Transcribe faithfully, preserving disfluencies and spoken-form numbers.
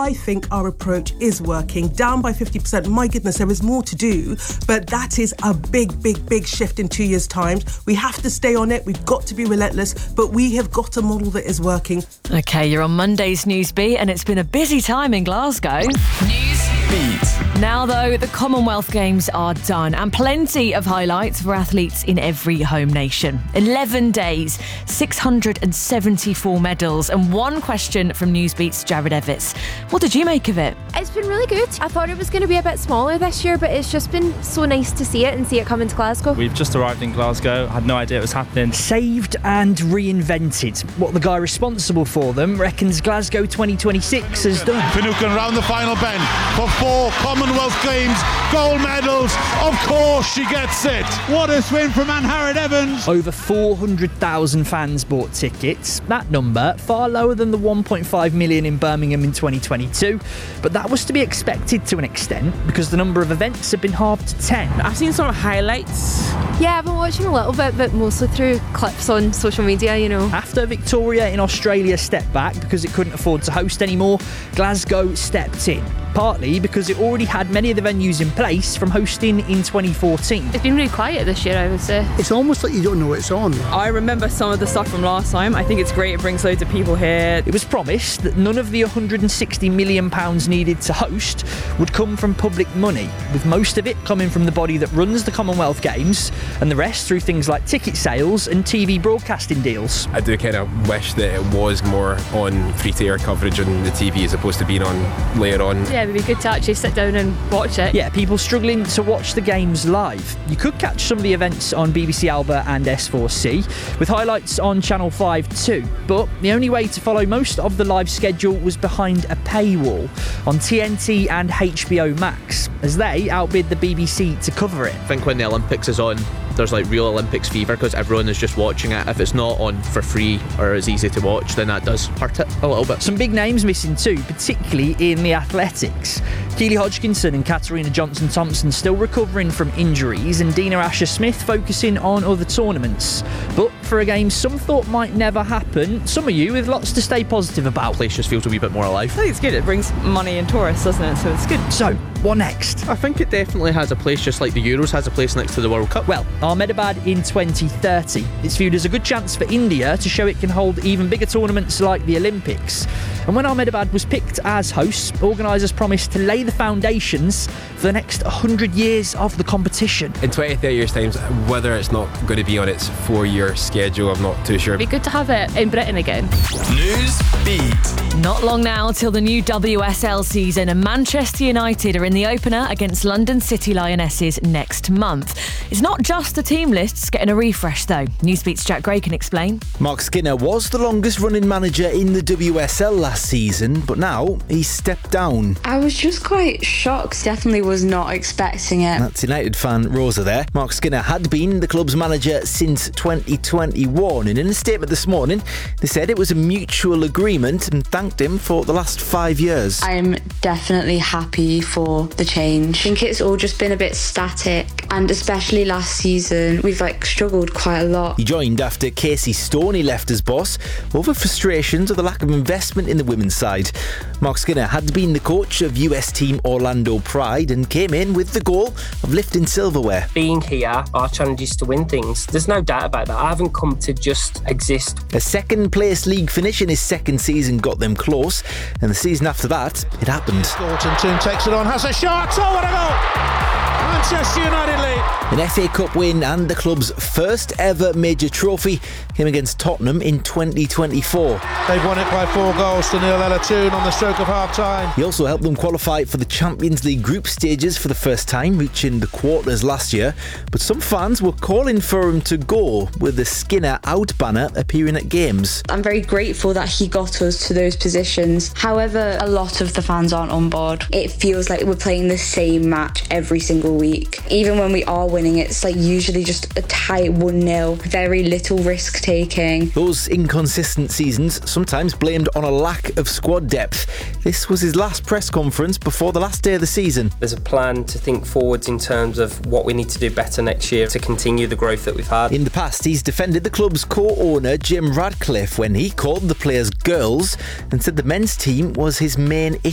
I think our approach is working. Down by fifty percent, my goodness, there is more to do, but that is a big, big, big shift in two years' time. We have to stay on it, we've got to be relentless, but we have got a model that is working. OK, you're on Monday's Newsbeat, and it's been a busy time in Glasgow. Newsbeat. Now, though, the Commonwealth Games are done, and plenty of highlights for athletes in every home nation. eleven days, six hundred seventy-four medals, and one question from Newsbeat's Jared Evans. What did you make of it? It's been really good. I thought it was going to be a bit smaller this year, but it's just been so nice to see it and see it come into Glasgow. We've just arrived in Glasgow, had no idea it was happening. Saved and reinvented. What the guy responsible for them reckons Glasgow twenty twenty-six has done. Finucane round the final bend for four Commonwealth Games gold medals. Of course she gets it. What a swim from Anne Harrod Evans. Over four hundred thousand fans bought tickets. That number far lower than the one point five million in Birmingham in twenty twenty-two, but that was to be expected to an extent because the number of events had been halved to ten. I've seen some highlights. Yeah, I've been watching a little bit, but mostly through clips on social media, you know. After Victoria in Australia stepped back because it couldn't afford to host anymore, Glasgow stepped in. Partly because it already had many of the venues in place from hosting in twenty fourteen. It's been really quiet this year, I would say. It's almost like you don't know it's on. I remember some of the stuff from last time. I think it's great, it brings loads of people here. It was promised that none of the one hundred sixty million pounds needed to host would come from public money, with most of it coming from the body that runs the Commonwealth Games, and the rest through things like ticket sales and T V broadcasting deals. I do kind of wish that it was more on free-to-air coverage on the T V as opposed to being on later on. Yeah, it would be good to actually sit down and watch it. Yeah, people struggling to watch the games live. You could catch some of the events on B B C Alba and S four C, with highlights on Channel five too, but the only way to follow most of the live schedule was behind a paywall on T N T and H B O Max, as they outbid the B B C to cover it. I think when the Olympics is on, there's like real Olympics fever because everyone is just watching it. If it's not on for free or is easy to watch, then that does hurt it a little bit. Some big names missing too, particularly in the athletics. Keely Hodgkinson and Katarina Johnson-Thompson still recovering from injuries, and Dina Asher-Smith focusing on other tournaments. But for a game some thought might never happen, some of you with lots to stay positive about. The place just feels a wee bit more alive. I think it's good, it brings money and tourists, doesn't it? So it's good. So, what next? I think it definitely has a place, just like the Euros has a place next to the World Cup. Well, Ahmedabad in twenty thirty. It's viewed as a good chance for India to show it can hold even bigger tournaments like the Olympics. And when Ahmedabad was picked as host, organisers promised to lay the foundations for the next one hundred years of the competition. In twenty, thirty years' time, whether it's not going to be on its four-year schedule, I'm not too sure. It'd be good to have it in Britain again. News Beat. Not long now till the new W S L season, and Manchester United are in the opener against London City Lionesses next month. It's not just the team lists getting a refresh though. Newsbeat's Jack Gray can explain. Mark Skinner was the longest running manager in the W S L last season, but now he's stepped down. I was just quite shocked. Definitely was not expecting it. That's United fan Rosa there. Mark Skinner had been the club's manager since twenty twenty-one, and in a statement this morning they said it was a mutual agreement and thanked him for the last five years. I'm definitely happy for the change. I think it's all just been a bit static, and especially last season we've like struggled quite a lot. He joined after Casey Stoney left as boss over frustrations of the lack of investment in the women's side. Mark Skinner had been the coach of U S team Orlando Pride and came in with the goal of lifting silverware. Being here, our challenge is to win things. There's no doubt about that. I haven't come to just exist. A second place league finish in his second season got them close, and the season after that, it happened. Gorton Toon takes it on, has a shot, oh what a goal! Manchester United lead. An F A Cup win and the club's first ever major trophy came against Tottenham in twenty twenty-four. They've won it by four goals to nil. Ella Toon on the stroke of half time. He also helped them qualify for the Champions League group stages for the first time, reaching the quarters last year. But some fans were calling for him to go, with the Skinner out banner appearing at games. I'm very grateful that he got us to those positions. However, a lot of the fans aren't on board. It feels like we're playing the same match every single week. Even when we are winning, it's like usually just a tight one nil. Very little risk taking. Those inconsistent seasons sometimes blamed on a lack of squad depth. This was his last press conference before the last day of the season. There's a plan to think forwards in terms of what we need to do better next year to continue the growth that we've had. In the past, he's defended the club's co-owner Jim Radcliffe when he called the players girls and said the men's team was his main issue.